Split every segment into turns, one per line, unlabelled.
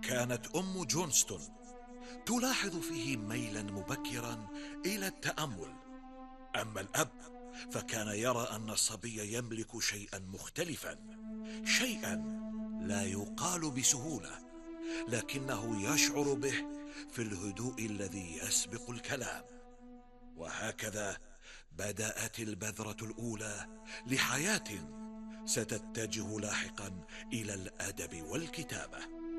كانت أم جونستون تلاحظ فيه ميلا مبكرا إلى التأمل، أما الأب فكان يرى أن الصبي يملك شيئا مختلفا، شيئا لا يقال بسهولة، لكنه يشعر به في الهدوء الذي يسبق الكلام. وهكذا بدأت البذرة الأولى لحياة ستتجه لاحقا إلى الأدب والكتابة.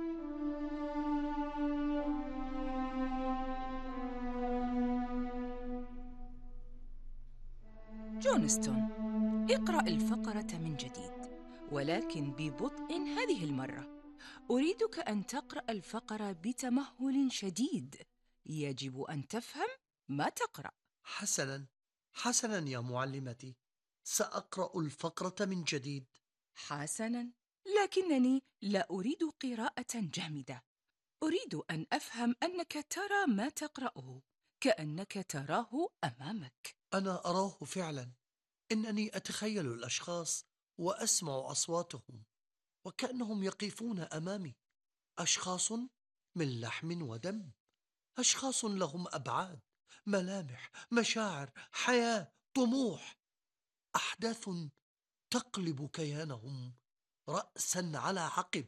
جونستون، اقرأ الفقرة من جديد، ولكن ببطء هذه المرة. أريدك أن تقرأ الفقرة بتمهل شديد. يجب أن تفهم ما تقرأ.
حسناً حسناً يا معلمتي، سأقرأ الفقرة من جديد.
حسناً، لكنني لا أريد قراءة جامدة. أريد أن أفهم أنك ترى ما تقرأه كأنك تراه أمامك.
أنا أراه فعلاً، إنني أتخيل الأشخاص وأسمع أصواتهم وكأنهم يقفون أمامي، أشخاص من لحم ودم، أشخاص لهم أبعاد، ملامح، مشاعر، حياة، طموح، أحداث تقلب كيانهم رأساً على عقب.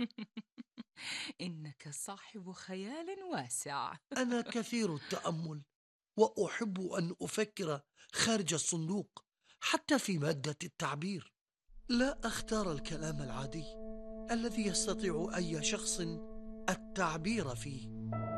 إنك صاحب خيال واسع.
أنا كثير التأمل، وأحب أن أفكر خارج الصندوق، حتى في مادة التعبير. لا أختار الكلام العادي الذي يستطيع أي شخص التعبير فيه.